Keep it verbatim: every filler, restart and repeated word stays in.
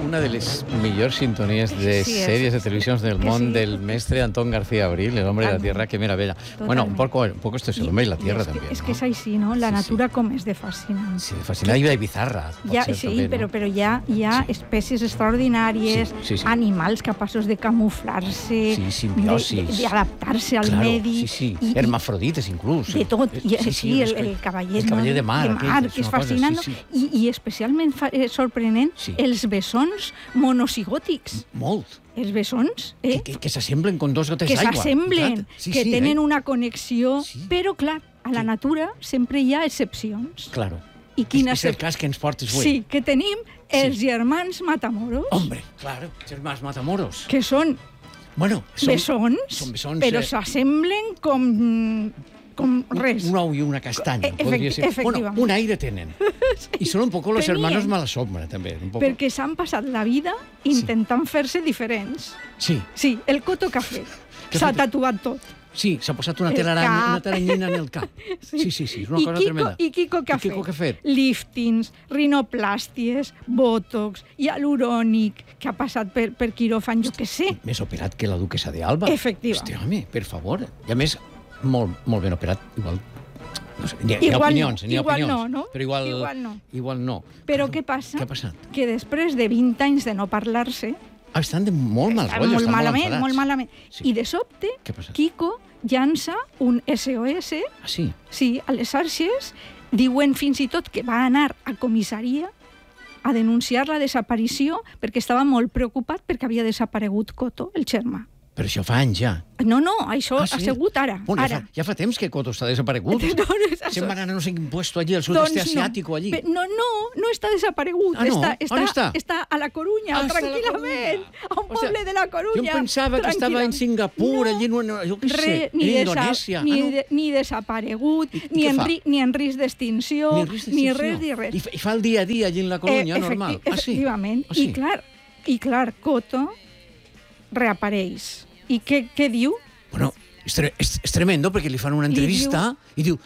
una de les millors sintonies de Sí, és- sèries de televisions del que món sí. del mestre Antón García Abril, el hombre de la Totalment. tierra, que meravella. Bueno, un poco, un poco esto es el hombre y la tierra es que, también, Es ¿no? que es así, ¿no? La Sí, natura sí. com és de fascinant. Sí, fascinant i bizarra. pot Ja, ser, sí, també, no? però, però hi ha, hi ha Sí. espècies extraordinàries, Sí, sí, sí. animals capaços de camuflar-se, Sí, simbiosis. de- de- d'adaptar-se al Claro, medi. sí, sí. i- i- Hermafrodites, inclús. de tot, i, Sí, sí, sí, és el, que- el cavallet, el cavaller de mar, de aquell, mar és que és una cosa, fascinant, sí, I, i especialment fa, eh, sorprenent Sí. els bessons monocigòtics. Molt. Els bessons, eh? Que, que, que s'assemblen con dos gotes que d'aigua. s'assemblen, Exacte. Sí, que sí, tenen eh? una connexió, Sí. però clar, a la Sí. natura sempre hi ha excepcions. Claro. I quina És, és el excep- cas que ens portes avui. Sí, que tenim els Sí. germans Matamoros, Hombre, claro, germans Matamoros. que són Bueno, són, bessons, són bessons, però eh, s'assemblen com, com res. Un ou i una castanya, E- podria efecti- ser. Bueno, efectivament. un aire tenen. I són un poco los Tenien. hermanos Malasombra, també. Un poco. Perquè s'han passat la vida intentant fer-se diferents. Sí, Sí, el Coto què ha fet? Què ha S'ha fet? tatuat tot. sí, s'ha posat una El telaranya, cap. una taranyina en el cap. Sí, sí, sí, és una I cosa Kiko, tremenda. I Kiko què ha I Kiko fet? què ha fet? Líftings, rinoplàsties, botox, hialurònic, que ha passat per, per quiròfan, jo què sé. Més operat que la duquesa d'Alba. Efectivament. Hòstia, home, per favor. I a més, molt, molt ben operat, igual. No sé, n'hi ha, n'hi ha Igual opinions, no, n'hi ha igual opinions. no, no? Però igual, Igual no. Igual no. Però Claro, què passa? Què ha passat? Que després de vint anys de no parlar-se, Ah, estan de molt mal estan rotllo, molt estan malament, molt molt enfadats. malament. Sí. I de sobte, Què ha passat? Kiko llança un S O S, Ah, sí? sí, a les xarxes, diuen fins i tot que va anar a comissaria a denunciar la desaparició perquè estava molt preocupat perquè havia desaparegut Coto, el germà. Però això fa anys ja. No, no, això Ah, ha sí? sigut ara. Bueno, ja, ara. fa, ja fa temps que Coto està desaparegut. No, no és Se'n això. van anar a no sé quin puesto allí, al sud-est Doncs asiàtico, allí. Pe- No, no, no està desaparegut. Ah, no? Està, On està? Està a la Corunya, Ah, està a la tranquil·lament, Corunya. a un Hòstia, poble de la Corunya. Jo em pensava que estava en tranquil·lament. Singapur, No, allí, en una, jo què sé, Re, en ni, desa- Indonèsia. ni, Ah, no? de, ni desaparegut, I- i ni, què en, fa? ri, ni en risc d'extinció, Ni res ni d'excepció. res ni res. I, fa- I fa el dia a dia allí en la Corunya, Eh, normal. efecti- Ah, sí? Efectivament. Ah, sí? I clar, i clar, Coto reapareix. I què, què diu? Bueno, és, tre és, és tremendo perquè li fan una entrevista i diu,